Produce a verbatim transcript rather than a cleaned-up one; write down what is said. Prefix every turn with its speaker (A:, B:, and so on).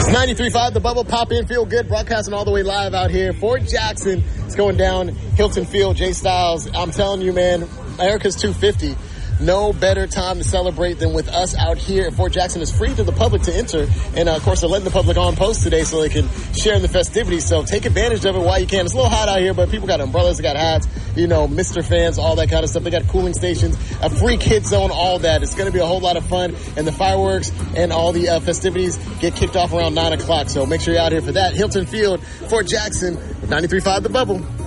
A: ninety-three point five, The Bubble, Pop In, Feel Good, broadcasting all the way live out here. Fort Jackson, it's going down Hilton Field, Jay Styles. I'm telling you, man, America's two fifty. No better time to celebrate than with us out here at Fort Jackson. It's free to the public to enter. And, uh, of course, they're letting the public on post today so they can share in the festivities. So take advantage of it while you can. It's a little hot out here, but people got umbrellas, they got hats, you know, Mister fans, all that kind of stuff. They got cooling stations, a free kid zone, all that. It's going to be a whole lot of fun. And the fireworks and all the uh, festivities get kicked off around nine o'clock. So make sure you're out here for that. Hilton Field, Fort Jackson, ninety-three point five The Bubble.